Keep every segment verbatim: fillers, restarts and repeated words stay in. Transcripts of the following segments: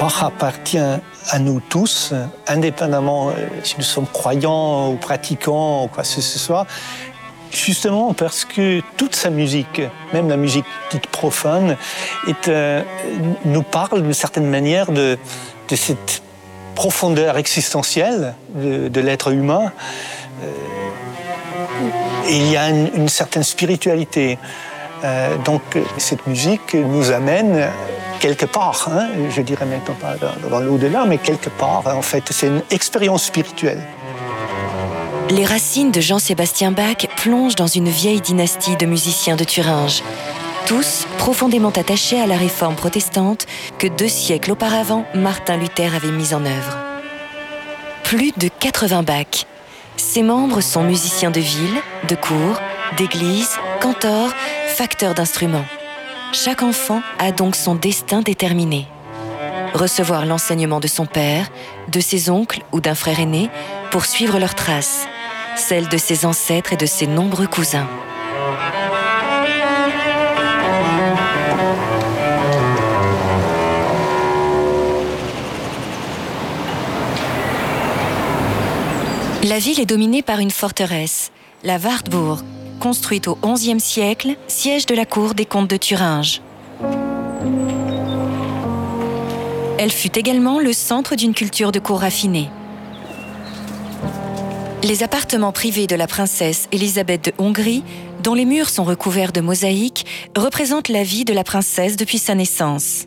part appartient à nous tous, indépendamment si nous sommes croyants ou pratiquants ou quoi que ce soit, justement parce que toute sa musique, même la musique dite profane, est, euh, nous parle d'une certaine manière de, de cette profondeur existentielle de, de l'être humain. Euh, et il y a une, une certaine spiritualité. Euh, donc cette musique nous amène quelque part, hein, je dirais maintenant pas dans, dans l'au-delà, mais quelque part, en fait, c'est une expérience spirituelle. Les racines de Jean-Sébastien Bach plongent dans une vieille dynastie de musiciens de Thuringe, tous profondément attachés à la réforme protestante que deux siècles auparavant, Martin Luther avait mise en œuvre. Plus de quatre-vingts Bach. Ses membres sont musiciens de ville, de cour, d'église, cantors, facteurs d'instruments. Chaque enfant a donc son destin déterminé. Recevoir l'enseignement de son père, de ses oncles ou d'un frère aîné pour suivre leurs traces, celles de ses ancêtres et de ses nombreux cousins. La ville est dominée par une forteresse, la Wartburg, construite au onzième siècle, siège de la cour des comtes de Thuringe. Elle fut également le centre d'une culture de cour raffinée. Les appartements privés de la princesse Élisabeth de Hongrie, dont les murs sont recouverts de mosaïques, représentent la vie de la princesse depuis sa naissance.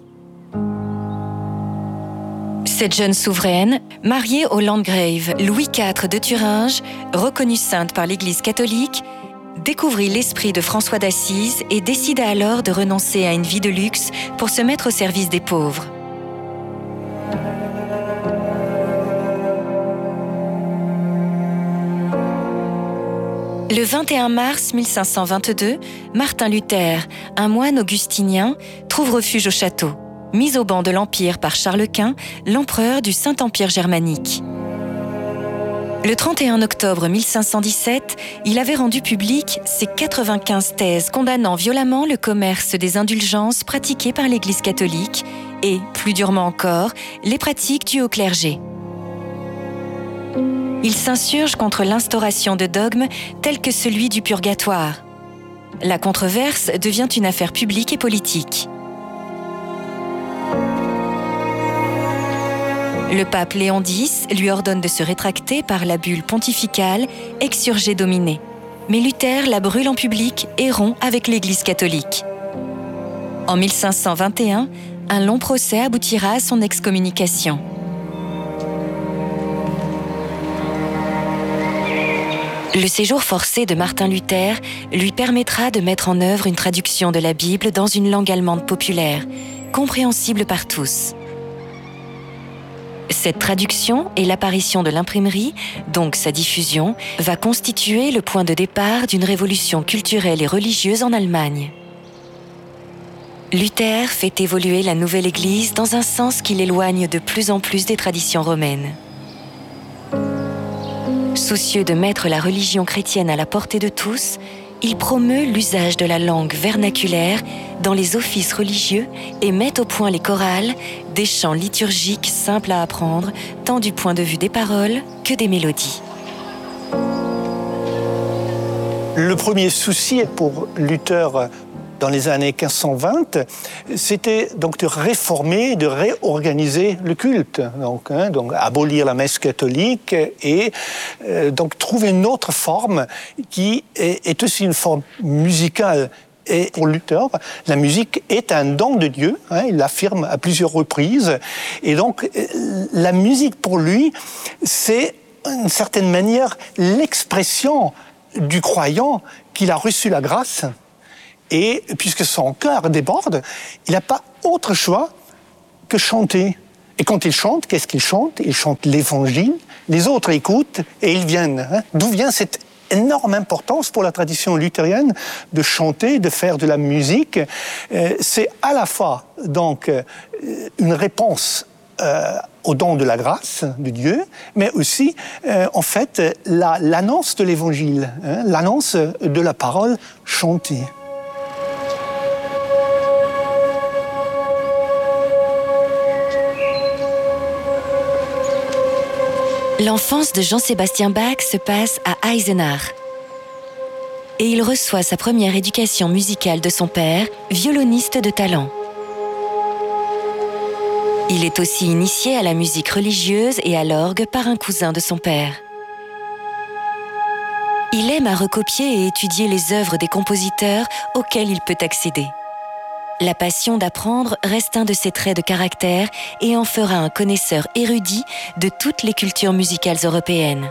Cette jeune souveraine, mariée au landgrave Louis quatre de Thuringe, reconnue sainte par l'Église catholique, découvrit l'esprit de François d'Assise et décida alors de renoncer à une vie de luxe pour se mettre au service des pauvres. Le vingt et un mars mille cinq cent vingt-deux, Martin Luther, un moine augustinien, trouve refuge au château, mis au ban de l'Empire par Charles Quint, l'empereur du Saint-Empire germanique. Le trente et un octobre mille cinq cent dix-sept, il avait rendu public ses quatre-vingt-quinze thèses condamnant violemment le commerce des indulgences pratiquées par l'Église catholique et, plus durement encore, les pratiques dues au clergé. Il s'insurge contre l'instauration de dogmes tels que celui du purgatoire. La controverse devient une affaire publique et politique. Le pape Léon X lui ordonne de se rétracter par la bulle pontificale Exsurge Domine. Mais Luther la brûle en public et rompt avec l'Église catholique. En mille cinq cent vingt et un, un long procès aboutira à son excommunication. Le séjour forcé de Martin Luther lui permettra de mettre en œuvre une traduction de la Bible dans une langue allemande populaire, compréhensible par tous. Cette traduction et l'apparition de l'imprimerie, donc sa diffusion, va constituer le point de départ d'une révolution culturelle et religieuse en Allemagne. Luther fait évoluer la nouvelle Église dans un sens qui l'éloigne de plus en plus des traditions romaines. Soucieux de mettre la religion chrétienne à la portée de tous, il promeut l'usage de la langue vernaculaire dans les offices religieux et met au point les chorales, des chants liturgiques simples à apprendre, tant du point de vue des paroles que des mélodies. Le premier souci pour Luther dans les années quinze cent vingt, c'était donc de réformer, de réorganiser le culte, donc, hein, donc abolir la messe catholique et euh, donc trouver une autre forme qui est, est aussi une forme musicale. Et pour Luther, la musique est un don de Dieu, hein, il l'affirme à plusieurs reprises, et donc la musique pour lui, c'est d'une certaine manière l'expression du croyant qu'il a reçu la grâce. Et puisque son cœur déborde, il n'a pas autre choix que chanter. Et quand il chante, qu'est-ce qu'il chante? Il chante l'Évangile, les autres écoutent et ils viennent. Hein. D'où vient cette énorme importance pour la tradition luthérienne de chanter, de faire de la musique? euh, C'est à la fois donc euh, une réponse euh, au don de la grâce de Dieu, mais aussi euh, en fait la, l'annonce de l'Évangile, hein, l'annonce de la parole chantée. L'enfance de Jean-Sébastien Bach se passe à Eisenach. Et il reçoit sa première éducation musicale de son père, violoniste de talent. Il est aussi initié à la musique religieuse et à l'orgue par un cousin de son père. Il aime à recopier et étudier les œuvres des compositeurs auxquels il peut accéder. La passion d'apprendre reste un de ses traits de caractère et en fera un connaisseur érudit de toutes les cultures musicales européennes.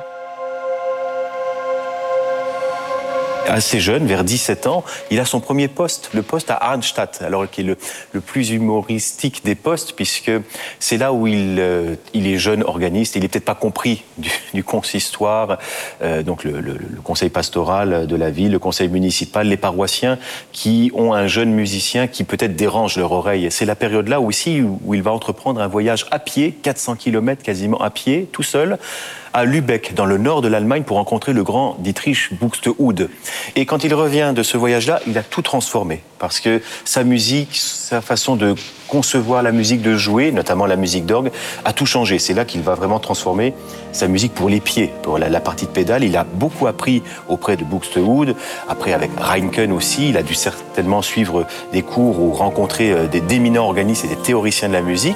Assez jeune, vers dix-sept ans, il a son premier poste, le poste à Arnstadt, alors qui est le, le plus humoristique des postes, puisque c'est là où il, euh, il est jeune organiste. Il n'est peut-être pas compris du, du consistoire, euh, donc le, le, le conseil pastoral de la ville, le conseil municipal, les paroissiens qui ont un jeune musicien qui peut-être dérange leur oreille. C'est la période là aussi où, où il va entreprendre un voyage à pied, quatre cents kilomètres quasiment à pied, tout seul, à Lübeck, dans le nord de l'Allemagne, pour rencontrer le grand Dietrich Buxtehude. Et quand il revient de ce voyage-là, il a tout transformé, parce que sa musique, sa façon de concevoir la musique, de jouer, notamment la musique d'orgue, a tout changé. C'est là qu'il va vraiment transformer sa musique pour les pieds, pour la, la partie de pédale. Il a beaucoup appris auprès de Buxtehude, après avec Reinken aussi. Il a dû certainement suivre des cours ou rencontrer des d'éminents organistes et des théoriciens de la musique.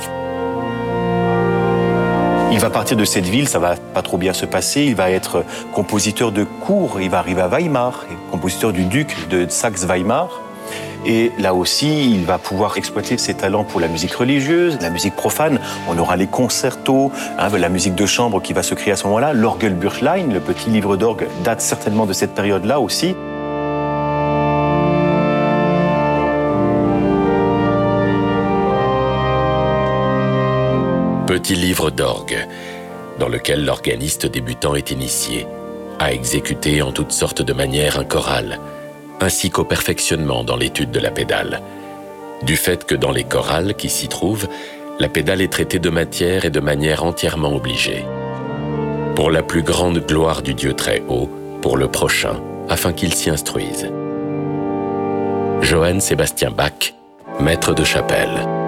Il va partir de cette ville, ça va pas trop bien se passer. Il va être compositeur de cour, il va arriver à Weimar, compositeur du duc de Saxe-Weimar. Et là aussi, il va pouvoir exploiter ses talents pour la musique religieuse, la musique profane. On aura les concertos, hein, la musique de chambre qui va se créer à ce moment-là. L'Orgelbüchlein, le petit livre d'orgue, date certainement de cette période-là aussi. Petit livre d'orgue, dans lequel l'organiste débutant est initié à exécuter en toutes sortes de manières un choral, ainsi qu'au perfectionnement dans l'étude de la pédale. Du fait que dans les chorales qui s'y trouvent, la pédale est traitée de matière et de manière entièrement obligée. Pour la plus grande gloire du Dieu très haut, pour le prochain, afin qu'il s'y instruise. Johann Sebastian Bach, maître de chapelle.